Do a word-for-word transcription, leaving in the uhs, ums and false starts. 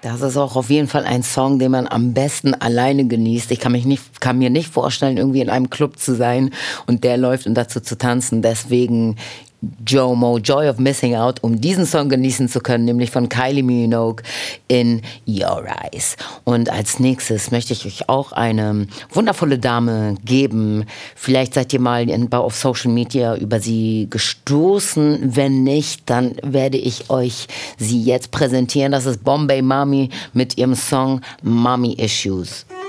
Das ist auch auf jeden Fall ein Song, den man am besten alleine genießt. Ich kann mich nicht, kann mir nicht vorstellen, irgendwie in einem Club zu sein und der läuft und dazu zu tanzen. Deswegen Jomo, Joy of Missing Out, um diesen Song genießen zu können, nämlich von Kylie Minogue in Your Eyes. Und als nächstes möchte ich euch auch eine wundervolle Dame geben. Vielleicht seid ihr mal in, auf Social Media über sie gestoßen. Wenn nicht, dann werde ich euch sie jetzt präsentieren. Das ist Bombay Mami mit ihrem Song Mommy Issues.